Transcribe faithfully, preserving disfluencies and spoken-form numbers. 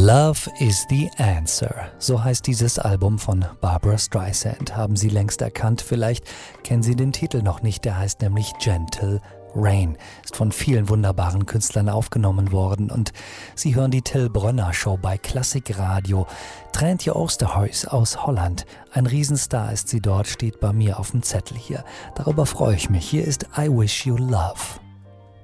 Love is the answer. So heißt dieses Album von Barbra Streisand. Haben Sie längst erkannt? Vielleicht kennen Sie den Titel noch nicht. Der heißt nämlich Gentle Rain. Ist von vielen wunderbaren Künstlern aufgenommen worden. Und Sie hören die Till Brönner Show bei Klassikradio. Treintje Oosterhuis aus Holland. Ein Riesenstar ist sie dort, steht bei mir auf dem Zettel hier. Darüber freue ich mich. Hier ist I Wish You Love.